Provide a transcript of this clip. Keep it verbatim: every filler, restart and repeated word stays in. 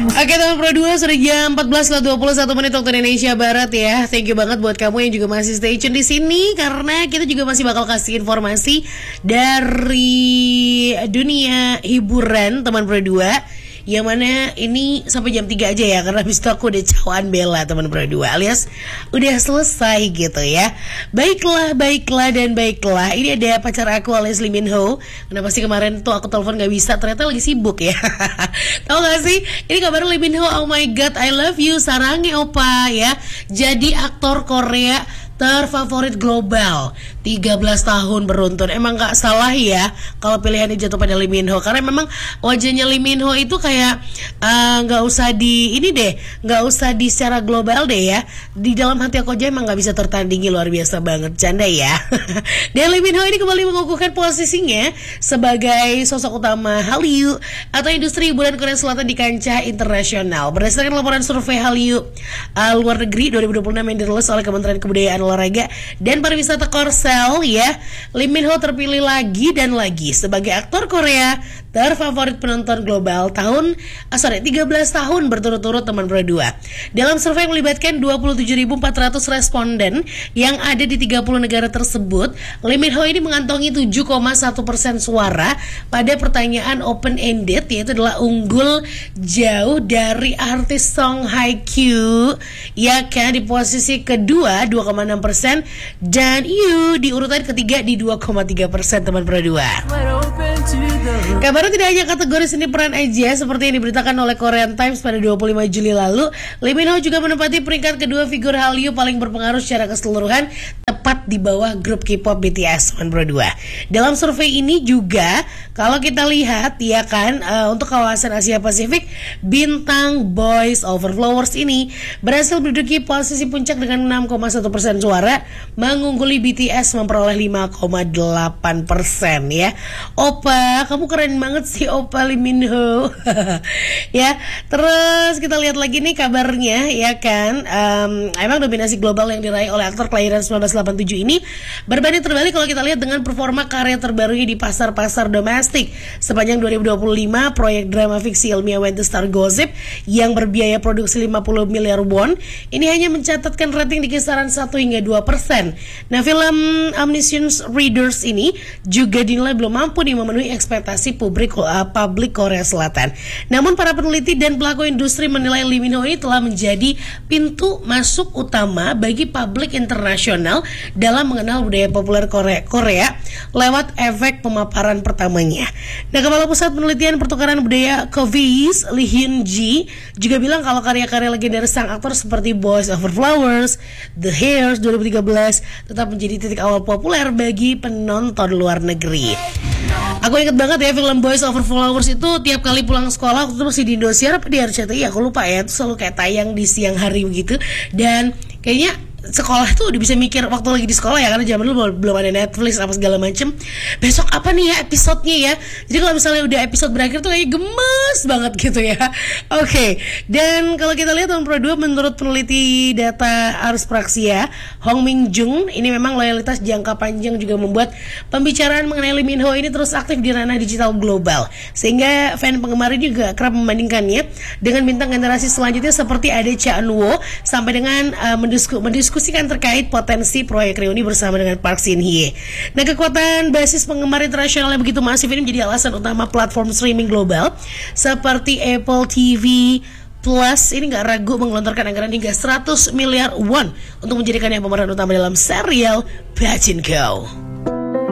Oke teman Pro dua, sudah jam empat belas lewat dua puluh satu menit waktu Indonesia Barat ya. Thank you banget buat kamu yang juga masih stay tune di sini, karena kita juga masih bakal kasih informasi dari dunia hiburan teman Pro dua. Yang mana ini sampai jam tiga aja ya, karena habis itu aku udah cawaan Bella teman Pro dua, alias udah selesai gitu ya. Baiklah, baiklah dan baiklah. Ini ada pacar aku alias Lee Min Ho. Kenapa sih kemarin tuh aku telepon gak bisa, ternyata lagi sibuk ya. Tahu gak sih? Ini kabar Lee Min Ho, oh my god, I love you, sarangi opa ya. Jadi aktor Korea terfavorit global, tiga belas tahun beruntun. Emang gak salah ya kalau pilihannya jatuh pada Lee Min Ho, karena memang wajahnya Lee Min Ho itu kayak uh, gak usah di ini deh, gak usah di secara global deh ya. Di dalam hati aku aja emang gak bisa tertandingi, luar biasa banget, canda ya. Dan Lee Min Ho ini kembali mengukuhkan posisinya sebagai sosok utama Hallyu atau industri hiburan Korea Selatan di kancah internasional. Berdasarkan laporan survei Hallyu uh, luar negeri dua ribu dua puluh enam yang dirilis oleh Kementerian Kebudayaan, Olahraga dan Pariwisata Korsel ya, Lee Min Ho terpilih lagi dan lagi sebagai aktor Korea terfavorit penonton global tahun ah, sorry tiga belas tahun berturut-turut teman Pro dua. Dalam survei yang melibatkan dua puluh tujuh ribu empat ratus responden yang ada di tiga puluh negara tersebut, Lee Min Ho ini mengantongi tujuh koma satu persen suara pada pertanyaan open ended, yaitu adalah unggul jauh dari artis Song Hye Kyo ya kan, di posisi kedua dua koma enam persen, dan Yu di urutan ketiga di dua koma tiga persen teman Pro dua. Kabarnya tidak hanya kategori seni peran aja seperti yang diberitakan oleh Korean Times pada dua puluh lima Juli lalu, Lee Min Ho juga menempati peringkat kedua figur Hallyu paling berpengaruh secara keseluruhan, tepat di bawah grup K-pop B T S teman Pro dua. Dalam survei ini juga kalau kita lihat ya kan, uh, untuk kawasan Asia Pasifik, bintang Boys Over Flowers ini berhasil menduduki posisi puncak dengan enam koma satu persen suara, mengungguli B T S memperoleh lima koma delapan persen ya. Opa, kamu keren banget sih Opa Lee Min Ho. Ya, terus kita lihat lagi nih kabarnya ya kan, um, emang dominasi global yang diraih oleh aktor kelahiran seribu sembilan ratus delapan puluh tujuh ini berbanding terbalik kalau kita lihat dengan performa karya terbarunya di pasar-pasar domestik. Sepanjang dua ribu dua puluh lima, proyek drama fiksi ilmiah When the Star Gossip yang berbiaya produksi lima puluh miliar won ini hanya mencatatkan rating di kisaran satu hingga dua persen. Nah, film Omniscience Readers ini juga dinilai belum mampu nih memenuhi ekspektasi publik uh, publik Korea Selatan. Namun para peneliti dan pelaku industri menilai Lee Min Ho ini telah menjadi pintu masuk utama bagi publik internasional dalam mengenal budaya populer Korea, Korea lewat efek pemaparan pertamanya. Nah, Kepala Pusat Penelitian Pertukaran Budaya Kovis, Lee Hyun Ji, juga bilang kalau karya-karya legendaris sang aktor seperti Boys Over Flowers, The Hairs dua ribu tiga belas tetap menjadi titik awal populer bagi penonton luar negeri. Aku inget banget ya film Boys Over Flowers itu tiap kali pulang sekolah, waktu itu masih di Indosiar apa di R C T I, aku lupa ya, itu selalu kayak tayang di siang hari begitu. Dan kayaknya sekolah tuh udah bisa mikir waktu lagi di sekolah ya, karena zaman dulu belum ada Netflix apa segala macem, besok apa nih ya episodenya ya. Jadi kalau misalnya udah episode berakhir tuh kayak gemes banget gitu ya. Oke, okay. Dan kalau kita lihat tahun Pro dua, menurut peneliti data Ars Praxia Hong Min Jung, ini memang loyalitas jangka panjang juga membuat pembicaraan mengenai Lee Min Ho ini terus aktif di ranah digital global, sehingga fan penggemar juga kerap membandingkannya dengan bintang generasi selanjutnya seperti Ade Cha Eun-woo, sampai dengan uh, mendisku, mendisku diskusikan terkait potensi proyek reuni bersama dengan Park Shin Hye. Nah, kekuatan basis penggemar internasional yang begitu masif ini menjadi alasan utama platform streaming global seperti Apple T V Plus ini gak ragu menggelontorkan anggaran hingga seratus miliar won untuk menjadikannya pemeran utama dalam serial Pachinko.